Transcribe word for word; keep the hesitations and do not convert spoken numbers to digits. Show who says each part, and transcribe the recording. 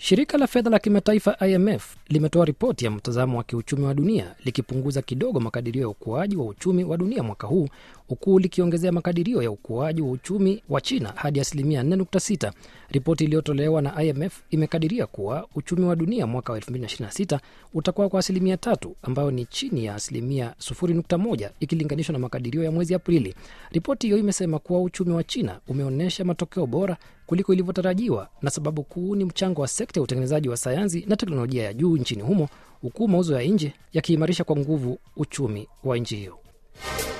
Speaker 1: Shirika la fedha la kimataifa I M F limetoa ripoti ya mtazamo wa kiuchumi wa dunia likipunguza kidogo makadirio ya ukuaji wa uchumi wa dunia mwaka huu, huku likiongezea makadirio ya ukuaji wa uchumi wa China hadi asilimia nne nukta sita. Ripoti iliyotolewa na I M F imekadiria kuwa uchumi wa dunia mwaka wa elfu mbili ishirini na sita utakuwa kwa asilimia tatu, ambayo ni chini ya asilimia sufuri nukta moja ikilinganishwa na makadirio ya mwezi Aprili. Ripoti hiyo imesema kuwa uchumi wa China umeonyesha matokeo bora kuliko ilivyotarajiwa, na sababu kuu ni mchango wa sekta ya utengenezaji wa sayansi na teknolojia ya juu nchini humo, huku mauzo ya nje yakiimarisha kwa nguvu uchumi wa nchi hiyo.